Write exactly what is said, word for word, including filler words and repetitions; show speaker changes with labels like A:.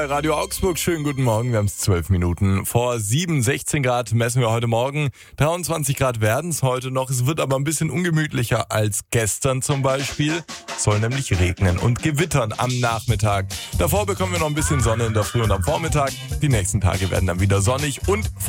A: Radio Augsburg, schönen guten Morgen, wir haben es zwölf Minuten vor sieben, sechzehn Grad messen wir heute Morgen, dreiundzwanzig Grad werden es heute noch, es wird aber ein bisschen ungemütlicher als gestern zum Beispiel, es soll nämlich regnen und gewittern am Nachmittag. Davor bekommen wir noch ein bisschen Sonne in der Früh und am Vormittag, die nächsten Tage werden dann wieder sonnig und